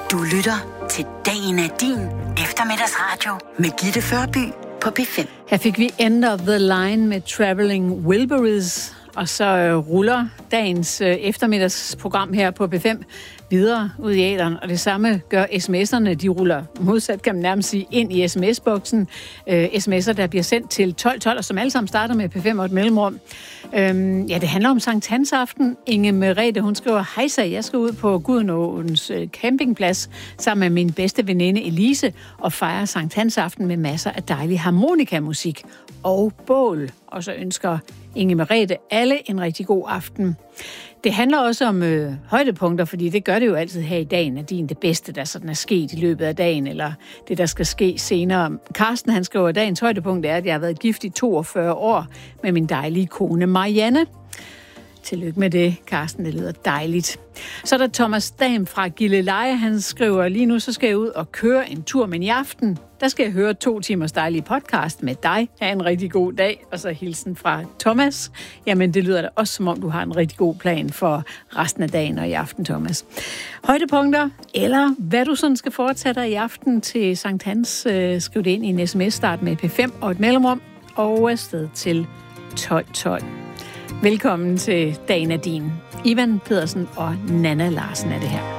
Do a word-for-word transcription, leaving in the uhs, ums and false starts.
Du lytter til Dagen er din eftermiddagsradio med Gitte Førby på P fem. Her fik vi End of the Line med Traveling Wilburys, og så øh, ruller dagens øh, eftermiddagsprogram her på P fem videre ud i æteren, og det samme gør sms'erne. De ruller modsat, kan man nærmest sige, ind i sms-boksen. Øh, sms'er, der bliver sendt til tolv tolv, og som alle sammen starter med P fem og et mellemrum. Øhm, ja, det handler om Sankt Hans aften. Inge Merete, hun skriver, hejsa, jeg skal ud på Gudenåens øh, campingplads sammen med min bedste veninde Elise og fejre Sankt Hans aften med masser af dejlig harmonikamusik og bål. Og så ønsker Inge Merete alle en rigtig god aften. Det handler også om øh, højdepunkter, fordi det gør det jo altid her i dagen, at din det bedste, der sådan er sket i løbet af dagen, eller det, der skal ske senere. Karsten, han skriver, at dagens højdepunkt er, at jeg har været gift i toogfyrre år med min dejlige kone Marianne. Tillykke med det, Karsten. Det lyder dejligt. Så er der Thomas Dam fra Gilleleje. Han skriver, lige nu så skal jeg ud og køre en tur, men i aften, der skal jeg høre to timers dejlige podcast med dig. Ha' en rigtig god dag. Og så hilsen fra Thomas. Jamen, det lyder da også, som om du har en rigtig god plan for resten af dagen og i aften, Thomas. Højdepunkter, eller hvad du sådan skal foretage dig i aften til Sankt Hans, øh, skriv det ind i en sms-start med P fem og et mellemrum, og afsted til tolv tolv. Velkommen til Dagen er din. Ivan Pedersen og Nana Larsen er det her.